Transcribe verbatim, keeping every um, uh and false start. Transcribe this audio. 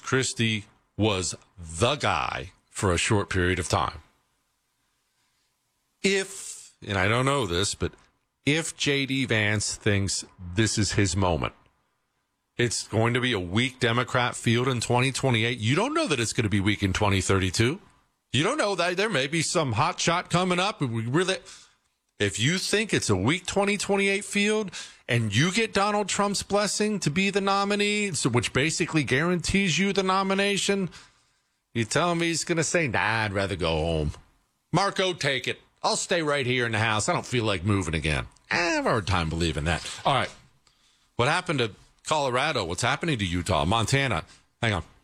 Christie was the guy for a short period of time. If, and I don't know this, but if J D. Vance thinks this is his moment, it's going to be a weak Democrat field in twenty twenty-eight. You don't know that it's going to be weak in twenty thirty-two. You don't know that there may be some hot shot coming up. We really, if you think it's a weak twenty twenty-eight field and you get Donald Trump's blessing to be the nominee, so which basically guarantees you the nomination, you tell him he's going to say, nah, I'd rather go home. Marco, take it. I'll stay right here in the house. I don't feel like moving again. I have a hard time believing that. All right. What happened to Colorado? What's happening to Utah? Montana? Hang on.